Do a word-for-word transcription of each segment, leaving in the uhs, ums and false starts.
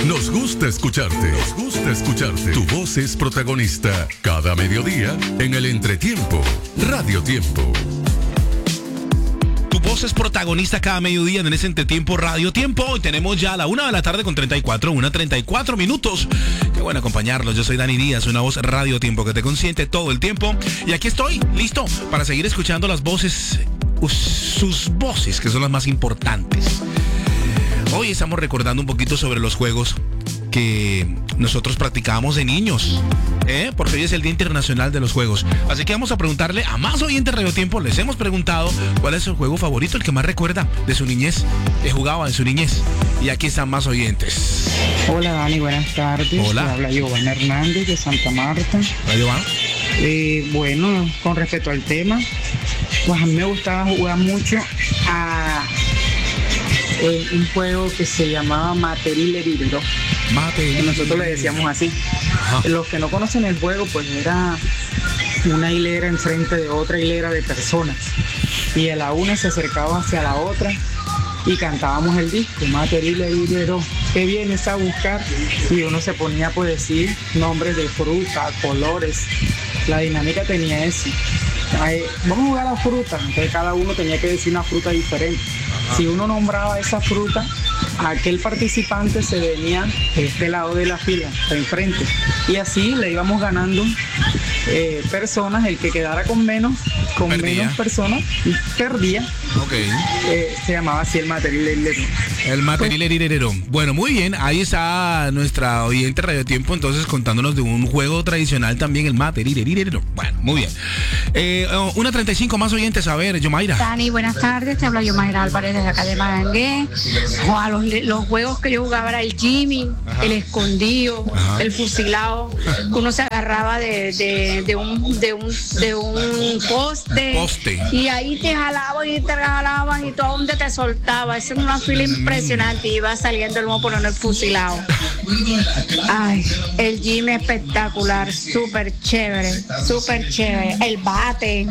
Nos gusta escucharte. Nos gusta escucharte. Tu voz es protagonista cada mediodía en el entretiempo. Radio Tiempo. Tu voz es protagonista cada mediodía en ese entretiempo Radio Tiempo. Hoy tenemos ya a la una de la tarde con treinta y cuatro, una treinta y cuatro minutos. Qué bueno acompañarlos. Yo soy Dani Díaz, una voz Radio Tiempo que te consiente todo el tiempo. Y aquí estoy, listo, para seguir escuchando las voces, sus voces, que son las más importantes. Hoy estamos recordando un poquito sobre los juegos que nosotros practicábamos de niños, ¿eh? Porque hoy es el Día Internacional de los Juegos. Así que vamos a preguntarle a más oyentes de Radio Tiempo. Les hemos preguntado cuál es su juego favorito, el que más recuerda de su niñez, que jugaba en su niñez. Y aquí están más oyentes. Hola Dani, buenas tardes. Hola. Te habla Giovanna Hernández de Santa Marta. Hola, Giovanna. Eh, bueno, con respecto al tema, pues a mí me gustaba jugar mucho a eh, un juego que se llamaba Materilleriro. Mate. Nosotros le decíamos así. Ajá. Los que no conocen el juego, pues era una hilera enfrente de otra hilera de personas. Y a la una se acercaba hacia la otra y cantábamos el disco, Materilleriro, ¿qué vienes a buscar? Y uno se ponía pues decir nombres de fruta, colores. La dinámica tenía eso. Ay, vamos a jugar a la fruta. Entonces cada uno tenía que decir una fruta diferente. Si uno nombraba esa fruta, aquel participante se venía de este lado de la fila, de enfrente. Y así le íbamos ganando eh, personas. El que quedara con menos, con Perdía. menos personas, perdía. Ok. Eh, se llamaba así el Materilleriro. El Materilleriro. Bueno, muy bien. Ahí está nuestra oyente Radio Tiempo, entonces contándonos de un juego tradicional también, el Materilleriro. Bueno, muy bien. Eh, una treinta y cinco más oyentes. A ver, Yomaira. Dani, buenas tardes. Te habla Yomaira Álvarez desde acá de Magangué. Joa, los, los juegos que yo jugaba era el Jimmy, Ajá. el escondido, Ajá. el fusilado. Uno se agarraba de, de, de, un, de, un, de un poste. Poste. Y ahí te jalaban y te jalaban y todo donde te soltaba. Esa es una fila impresionante. Y iba saliendo el modo por el fusilado. Ay, el Jimmy espectacular, súper chévere, súper chévere. El bate.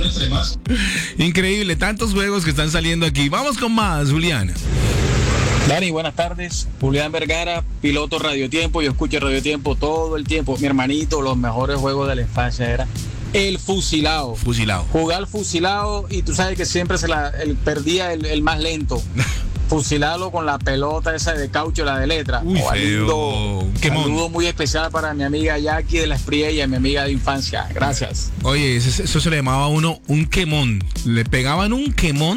Increíble, tantos juegos que están saliendo aquí. Vamos con más, Julián. Dani, buenas tardes. Julián Vergara, piloto Radio Tiempo. Yo escucho Radio Tiempo todo el tiempo. Mi hermanito, los mejores juegos de la infancia era el fusilado. Fusilado. Jugar fusilado y tú sabes que siempre se la el, perdía el, el más lento. Fusilarlo con la pelota esa de caucho, la de letra. Uy, Oh, feo. lindo. Quemón. Saludo muy especial para mi amiga Jackie de la Espriella, mi amiga de infancia. Gracias. Oye, eso, eso se le llamaba a uno un quemón. Le pegaban un quemón.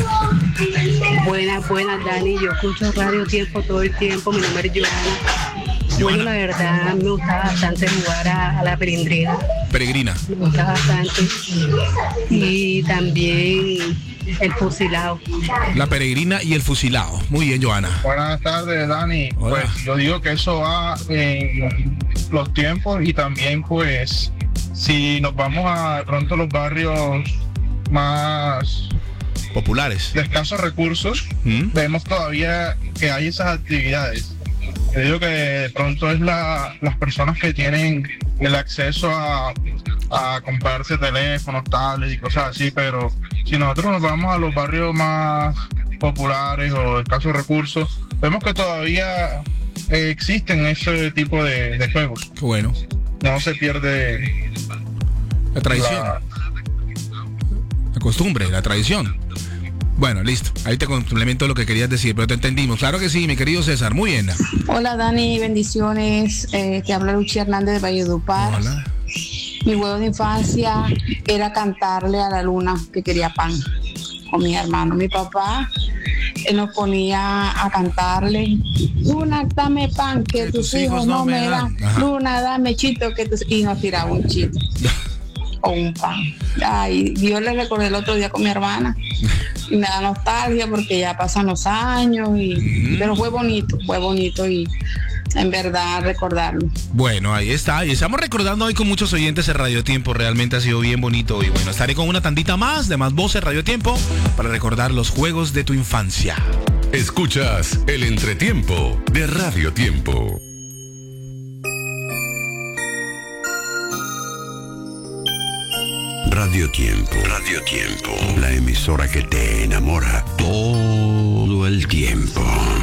Buenas, buenas, Dani. Yo escucho Radio Tiempo todo el tiempo. Mi nombre es Joana. Bueno, la verdad, me gusta bastante jugar a, a la pelindrina. Peregrina. Me gusta bastante. Y también el fusilado. La peregrina y el fusilado. Muy bien, Joana. Buenas tardes, Dani. Hola. Pues yo digo que eso va en los tiempos y también pues si nos vamos a de pronto los barrios más Populares. de escasos recursos, ¿Mm? vemos todavía que hay esas actividades. Yo digo que de pronto es la, las personas que tienen el acceso a, a comprarse teléfonos, tablets y cosas así, pero si nosotros nos vamos a los barrios más populares o de escasos recursos, vemos que todavía eh, existen ese tipo de, de juegos. Qué bueno. No se pierde La tradición. la, La costumbre, la tradición. Bueno, listo. Ahí te complemento lo que querías decir, pero te entendimos. Claro que sí, mi querido César. Muy bien. Hola Dani, bendiciones. Eh, te habla Luchi Hernández de Valledupar. Hola. Mi juego de infancia era cantarle a la luna que quería pan con mi hermano. Mi papá él nos ponía a cantarle: Luna, dame pan que, Que tus hijos no me dan. Ajá. Luna, dame chito que tus... Y nos tiraba un chito o un pan. Ay, yo le recordé el otro día con mi hermana y me da nostalgia porque ya pasan los años y Mm. pero fue bonito, fue bonito y en verdad recordarlo. Bueno, ahí está. Y estamos recordando hoy con muchos oyentes en Radio Tiempo. Realmente ha sido bien bonito. Y bueno, estaré con una tandita más de más voces Radio Tiempo para recordar los juegos de tu infancia. Escuchas el entretiempo de Radio Tiempo. Radio Tiempo, Radio Tiempo, la emisora que te enamora todo el tiempo.